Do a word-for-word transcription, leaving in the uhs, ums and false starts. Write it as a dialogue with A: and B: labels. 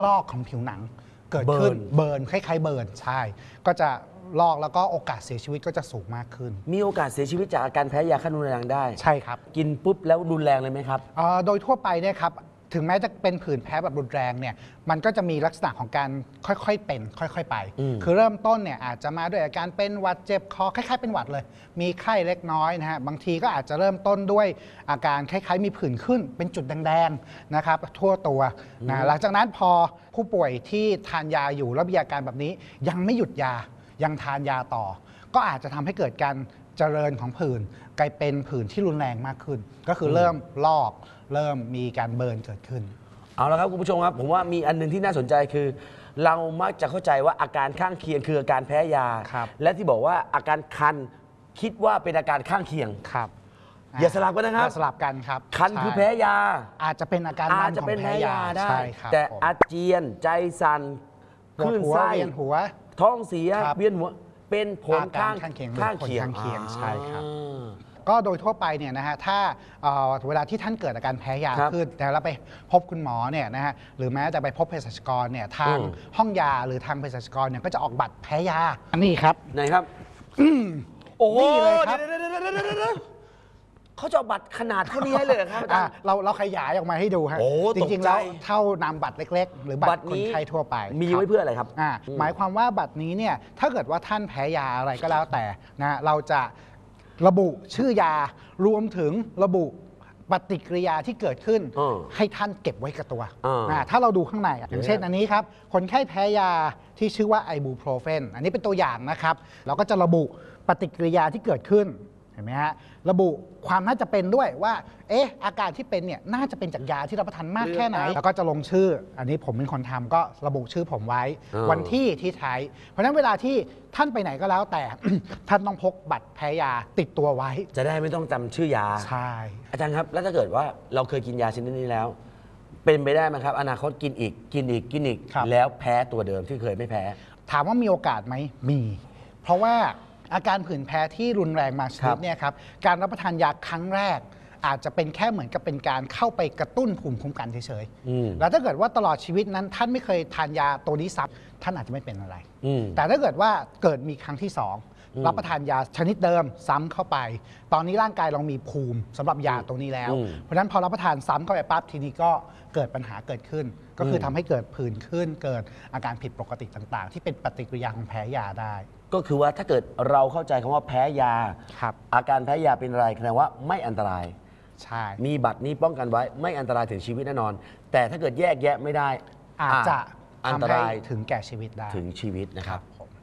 A: ลอกของผิวหนังเกิดขึ้นเบิร์นคล้ายๆเบิร์นใช่ก็จะลอกแล้วก็โอกาสเสียชีวิตก็จะสูงมากขึ้น
B: มีโอกาสเสียชีวิตจากอาการแพ้ยาขั้นรุนแรงได้
A: ใช่ครับ
B: กินปุ๊บแล้วรุนแรงเลยไหมครับ
A: โดยทั่วไปเนี่ยครับถึงแม้จะเป็นผื่นแพ้แบบรุนแรงเนี่ยมันก็จะมีลักษณะของการค่อยๆเป็นค่อยๆไปคือเริ่มต้นเนี่ยอาจจะมาด้วยอาการเป็นหวัดเจ็บคอคล้ายๆเป็นหวัดเลยมีไข้เล็กน้อยนะฮะบางทีก็อาจจะเริ่มต้นด้วยอาการคล้ายๆมีผื่นขึ้นเป็นจุดแดงๆนะครับทั่วตัวนะหลังจากนั้นพอผู้ป่วยที่ทานยาอยู่แล้วมีอาการแบบนี้ยังไม่หยุดยายังทานยาต่อก็อาจจะทำให้เกิดการเจริญของผื่นกลายเป็นผื่นที่รุนแรงมากขึ้นก็คือเริ่มลอกเริ่มมีการเบิร์นเกิดขึ้น
B: เอาละครับคุณผู้ชมครับผมว่ามีอันนึงที่น่าสนใจคือเรามักจะเข้าใจว่าอาการข้างเคียงคืออาการแพ้ยาและที่บอกว่าอาการคันคิดว่าเป็นอาการข้างเคียง
A: ครับ
B: อย่าสลับกันนะครับ
A: สลับกันครับ
B: คันคือแพ้ยา
A: อาจจะเป็นอาการ
B: อาจจะเป็นแพ้ยาได้
A: แต่
B: อาเจียนใจสั่นคลื่นไส้
A: หัว
B: ท้องเสียเวียนหัวเป็นผลข้าง
A: เคียง
B: ข้างเคียง
A: ใช่ครับก็โดยทั่วไปเนี่ยนะฮะถ้าเวลาที่ท่านเกิดอาการแพ้ยาขึ้นแต่เราไปพบคุณหมอเนี่ยนะฮะหรือแม้แต่ไปพบเภสัชกรเนี่ยทางห้องยาหรือทางเภสัชกรเนี่ยก็จะออกบัตรแพ้ยาอันนี้ครับ
B: ไหนครับโอ้นี่เลยครับเขาจะบัตรขนาดเท่านี้ให้เลยครับอาจารย์
A: เราเราขยายออกมาให้ดูฮะจริงๆแล้วเท่านามบัตรเล็กๆหรือบัตรคนไข้ทั่วไป
B: มีไว้เพื่ออะไรครับ
A: หมายความว่าบัตรนี้เนี่ยถ้าเกิดว่าท่านแพ้ยาอะไรก็แล้วแต่นะเราจะระบุชื่อยารวมถึงระบุปฏิกิริยาที่เกิดขึ้นให้ท่านเก็บไว้กับตัวถ้าเราดูข้างในอย่างเช่นอันนี้ครับคนไข้แพ้ยาที่ชื่อว่าไอบูโพรเฟนอันนี้เป็นตัวอย่างนะครับเราก็จะระบุปฏิกิริยาที่เกิดขึ้นเห็นไหมฮะระบุความน่าจะเป็นด้วยว่าเอ๊ะอาการที่เป็นเนี่ยน่าจะเป็นจากยาที่รับประทานมากแค่ไหนแล้วก็จะลงชื่ออันนี้ผมเป็นคนทำก็ระบุชื่อผมไว้วันที่ที่ใช้เพราะฉะนั้นเวลาที่ท่านไปไหนก็แล้วแต่ ท่านต้องพกบัตรแพ้ยาติดตัวไว้
B: จะได้ไม่ต้องจำชื่อยา
A: ใช่
B: อาจารย์ครับแล้วถ้าเกิดว่าเราเคยกินยาชนิดนี้แล้วเป็นไปได้ไหมครับอนาคตกินอีกกินอีกกินอีกแล้วแพ้ตัวเดิมที่เคยไม่แพ้
A: ถามว่ามีโอกาสไหมมีเพราะว่าอาการผื่นแพ้ที่รุนแรงมาชนิดเนี่ยครับการรับประทานยาครั้งแรกอาจจะเป็นแค่เหมือนกับเป็นการเข้าไปกระตุ้นภูมิคุ้มกันเฉยๆแล้วถ้าเกิดว่าตลอดชีวิตนั้นท่านไม่เคยทานยาตัวนี้ซ้ำท่านอาจจะไม่เป็นอะไรแต่ถ้าเกิดว่าเกิดมีครั้งที่สองรับประทานยาชนิดเดิมซ้ำเข้าไปตอนนี้ร่างกายเรามีภูมิสำหรับยาตัวนี้แล้วเพราะฉะนั้นพอรับประทานซ้ำเข้าไปปั๊บทีนี้ก็เกิดปัญหาเกิดขึ้นก็คือทำให้เกิดผื่นขึ้นเกิดอาการผิดปกติต่างๆที่เป็นปฏิกิริยาของแพ้ยาได้
B: ก็คือว่าถ้าเกิดเราเข้าใจคำว่าแพ้ยาอาการแพ้ยาเป็นอะไรแสดงว่าไม่อันตราย
A: ใช่
B: มีบัตรนี้ป้องกันไว้ไม่อันตรายถึงชีวิตแน่นอนแต่ถ้าเกิดแยกแยะไม่ได้
A: อาจจะอันตรายถึงแก่ชีวิตได้
B: ถึงชีวิตนะครับ